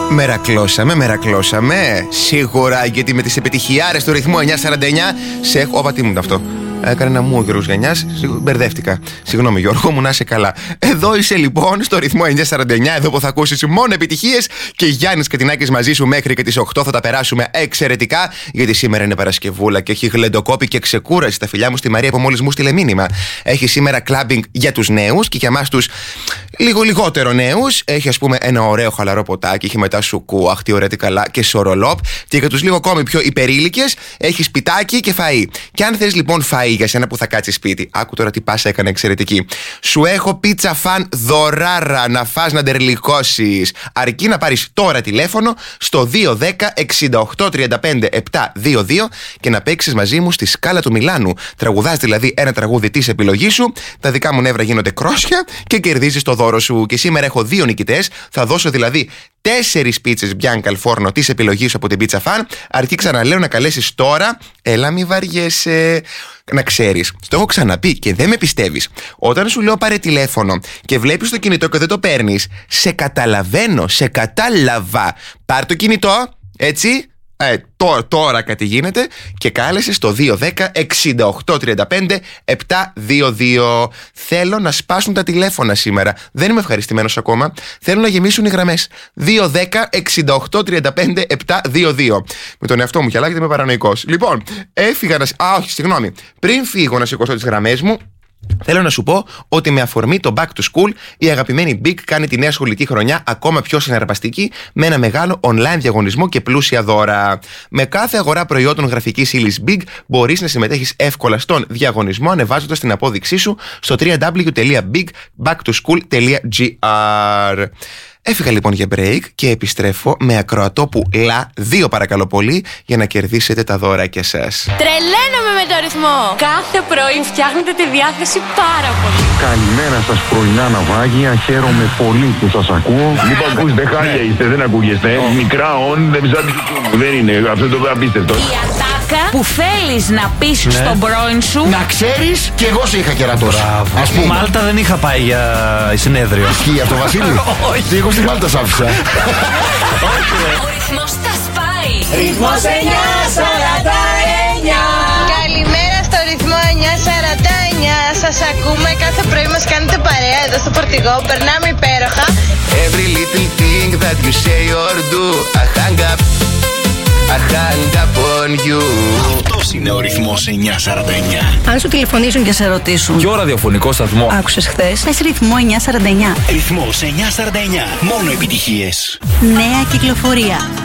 Μερακλώσαμε. Σίγουρα, γιατί με τις επιτυχιάρες του ρυθμού 949 σε έχω. Όπα, τι μου είναι αυτό. Έκανε ένα μου ο Γιώργος Γιαννιάς. Μπερδεύτηκα. Συγγνώμη, Γιώργο μου, να είσαι καλά. Εδώ είσαι λοιπόν στο ρυθμό 949, εδώ που θα ακούσεις μόνο επιτυχίες και Γιάννης Κατινάκης μαζί σου μέχρι και τις 8 θα τα περάσουμε εξαιρετικά. Γιατί σήμερα είναι Παρασκευούλα και έχει γλεντοκόπη και ξεκούραση. Τα φιλιά μου στη Μαρία που μόλις μου στείλε μήνυμα. Έχει σήμερα κλάμπινγκ για τους νέους και για εμάς τους λίγο λιγότερο νέους. Έχει, ας πούμε, ένα ωραίο χαλαρό ποτάκι. Έχει μετά σουκού, αχ τι ωραία τι καλά και σορολόπ. Και για τους λίγο ακόμη πιο υπερήλικες έχει σπιτάκι και φαΐ. Και αν θες λοιπόν φαΐ για σένα που θα κάτσει σπίτι, άκου τώρα τι πάσα έκανε εξαιρετική. Σου έχω πίτσα φαν δωράρα να φας να ντερλικώσεις. Αρκεί να πάρεις τώρα τηλέφωνο στο 210-68-35-722 και να παίξεις μαζί μου στη Σκάλα του Μιλάνου. Τραγουδάς δηλαδή ένα τραγούδι της επιλογής σου. Τα δικά μου νεύρα γίνονται κρόσια και κερδίζεις το δώρο σου. Και σήμερα έχω 2 νικητές. Θα δώσω δηλαδή 4 πίτσες Bianca al Forno της επιλογής σου από την Pizza Fan. Αρκεί ξαναλέω να καλέσεις τώρα. Έλα μη βαριέσαι. Να ξέρεις, το έχω ξαναπεί και δεν με πιστεύεις. Όταν σου λέω πάρε τηλέφωνο και βλέπεις το κινητό και δεν το παίρνεις, σε καταλαβαίνω, σε κατάλαβα. Πάρ' το κινητό, έτσι. Τώρα κάτι γίνεται και κάλεσε στο 210-68-35-722. Θέλω να σπάσουν τα τηλέφωνα σήμερα. Δεν είμαι ευχαριστημένος ακόμα. Θέλω να γεμίσουν οι γραμμές. 210-68-35-722. Με τον εαυτό μου κι αλλά γιατί είμαι παρανοϊκός. Λοιπόν, έφυγα να. Όχι, συγγνώμη. Πριν φύγω να σηκώσω τις γραμμές μου, θέλω να σου πω ότι με αφορμή το Back to School, η αγαπημένη Big κάνει τη νέα σχολική χρονιά ακόμα πιο συναρπαστική με ένα μεγάλο online διαγωνισμό και πλούσια δώρα. Με κάθε αγορά προϊόντων γραφικής ύλης Big μπορείς να συμμετέχεις εύκολα στον διαγωνισμό ανεβάζοντας την απόδειξή σου στο www.bigbacktoSchool.gr. Έφυγα λοιπόν για break και επιστρέφω με ακροατόπου ΛΑ 2 παρακαλώ πολύ για να κερδίσετε τα δώρακια σας. Τρελαίνομαι με το ρυθμό! Κάθε πρωί φτιάχνετε τη διάθεση πάρα πολύ. Καλημέρα σας πρωινά ναυάγια, χαίρομαι πολύ που σας ακούω. Λοιπόν, ακούστε, χάλια είστε, δεν ακούγεστε. Μικρά όν, δεν είναι, αυτό το απίστευτο. Η ατάκα που θέλεις να πεις στον πρώην σου. Να ξέρεις, κι εγώ σε είχα κερατώσει. Ας πούμε. Μάλτα δεν είχα πάει για συνέδριο. Ισχύει αυτό, Βασίλη? Όχι. Εγώ στη Μάλτα σ' άφησα. Ο ρυθμός τα σπάει. Ρυθμός 949. Καλημέρα στο ρυθμό 949. Σας ακούμε κάθε πρωί, μας κάνετε παρέα εδώ στο φορτηγό. Περνάμε υπέροχα. Every little thing that you say or do, I hang up on you. Αυτός είναι ο ρυθμός 949. Αν σου τηλεφωνήσουν και σε ρωτήσουν Ποιο ραδιοφωνικό σταθμό άκουσες χθες, πες ρυθμό 949. Ρυθμός 949. Μόνο επιτυχίες. Νέα κυκλοφορία.